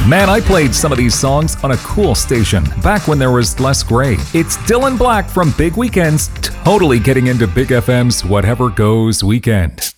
Man, I played some of these songs on a cool station back when there was less gray. It's Dylan Black from Big Weekends, totally getting into Big FM's Whatever Goes weekend.